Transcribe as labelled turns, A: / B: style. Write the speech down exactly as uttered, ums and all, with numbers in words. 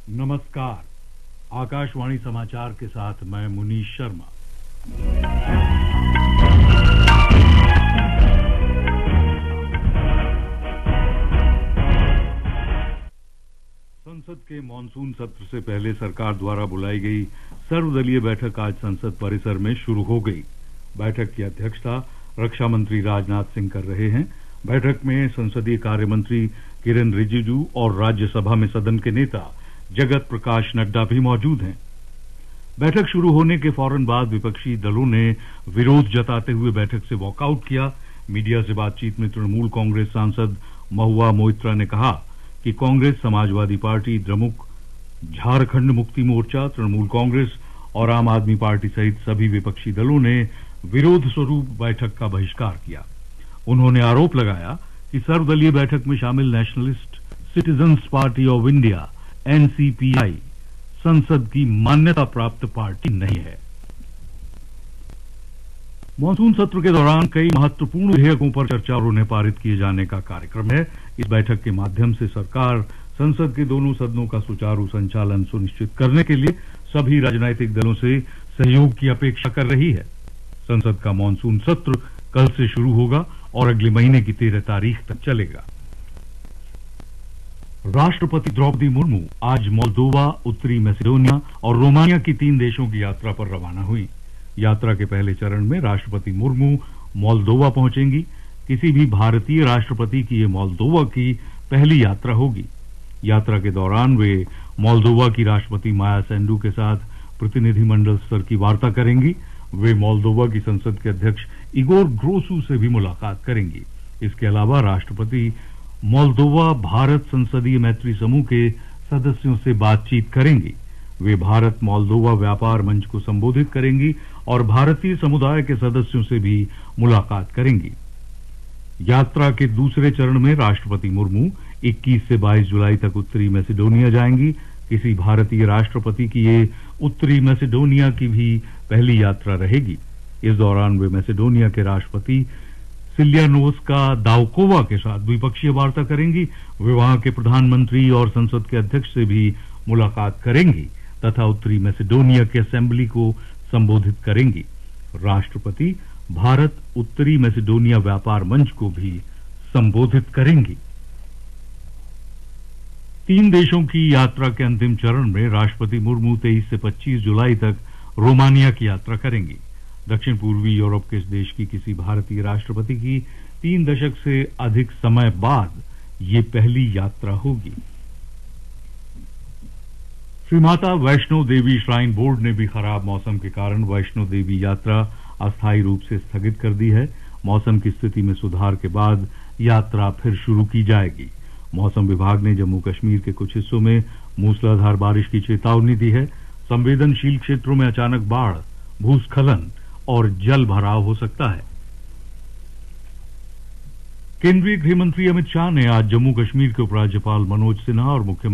A: नमस्कार। आकाशवाणी समाचार के साथ मैं मुनीश शर्मा। संसद के मानसून सत्र से पहले सरकार द्वारा बुलाई गई सर्वदलीय बैठक आज संसद परिसर में शुरू हो गई। बैठक की अध्यक्षता रक्षा मंत्री राजनाथ सिंह कर रहे हैं। बैठक में संसदीय कार्य मंत्री किरेन रिजिजू और राज्यसभा में सदन के नेता जगत प्रकाश नड्डा भी मौजूद हैं। बैठक शुरू होने के फौरन बाद विपक्षी दलों ने विरोध जताते हुए बैठक से वॉकआउट किया। मीडिया से बातचीत में तृणमूल कांग्रेस सांसद महुआ मोइत्रा ने कहा कि कांग्रेस, समाजवादी पार्टी, द्रमुक, झारखंड मुक्ति मोर्चा, तृणमूल कांग्रेस और आम आदमी पार्टी सहित सभी विपक्षी दलों ने विरोध स्वरूप बैठक का बहिष्कार किया। उन्होंने आरोप लगाया कि सर्वदलीय बैठक में शामिल nationalist citizens party of India N C P I संसद की मान्यता प्राप्त पार्टी नहीं है। मानसून सत्र के दौरान कई महत्वपूर्ण विधेयकों पर चर्चा और उन्हें पारित किए जाने का कार्यक्रम है। इस बैठक के माध्यम से सरकार संसद के दोनों सदनों का सुचारू संचालन सुनिश्चित करने के लिए सभी राजनीतिक दलों से सहयोग की अपेक्षा कर रही है। संसद का मानसून सत्र कल से शुरू होगा और अगले महीने की तेरह तारीख तक चलेगा। राष्ट्रपति द्रौपदी मुर्मू आज मोल्दोवा, उत्तरी मैसेडोनिया और रोमानिया की तीन देशों की यात्रा पर रवाना हुई। यात्रा के पहले चरण में राष्ट्रपति मुर्मू मोल्दोवा पहुंचेंगी। किसी भी भारतीय राष्ट्रपति की ये मोल्दोवा की पहली यात्रा होगी। यात्रा के दौरान वे मोल्दोवा की राष्ट्रपति माया सेंडू के साथ प्रतिनिधिमंडल स्तर की वार्ता करेंगी। वे मोल्दोवा की संसद के अध्यक्ष इगोर ग्रोसू से भी मुलाकात करेंगी। इसके अलावा राष्ट्रपति मोल्दोवा भारत संसदीय मैत्री समूह के सदस्यों से बातचीत करेंगी। वे भारत मोल्दोवा व्यापार मंच को संबोधित करेंगी और भारतीय समुदाय के सदस्यों से भी मुलाकात करेंगी। यात्रा के दूसरे चरण में राष्ट्रपति मुर्मू इक्कीस से बाईस जुलाई तक उत्तरी मैसेडोनिया जाएंगी। किसी भारतीय राष्ट्रपति की ये उत्तरी मैसेडोनिया की भी पहली यात्रा रहेगी। इस दौरान वे मैसेडोनिया के राष्ट्रपति सिलियानोस्का दाउकोवा के साथ द्विपक्षीय वार्ता करेंगी। वे वहां के प्रधानमंत्री और संसद के अध्यक्ष से भी मुलाकात करेंगी तथा उत्तरी मैसेडोनिया के असेंबली को संबोधित करेंगी। राष्ट्रपति भारत उत्तरी मैसेडोनिया व्यापार मंच को भी संबोधित करेंगी। तीन देशों की यात्रा के अंतिम चरण में राष्ट्रपति मुर्मू तेईस से पच्चीस जुलाई तक रोमानिया की यात्रा करेंगी। दक्षिण पूर्वी यूरोप के इस देश की किसी भारतीय राष्ट्रपति की तीन दशक से अधिक समय बाद ये पहली यात्रा होगी। श्री माता वैष्णो देवी श्राइन बोर्ड ने भी खराब मौसम के कारण वैष्णो देवी यात्रा अस्थायी रूप से स्थगित कर दी है। मौसम की स्थिति में सुधार के बाद यात्रा फिर शुरू की जाएगी। मौसम विभाग ने जम्मू कश्मीर के कुछ हिस्सों में मूसलाधार बारिश की चेतावनी दी है। संवेदनशील क्षेत्रों में अचानक बाढ़, भूस्खलन और जल भराव हो सकता है। केंद्रीय गृह मंत्री अमित शाह ने आज जम्मू कश्मीर के उपराज्यपाल मनोज सिन्हा और मुख्यमंत्री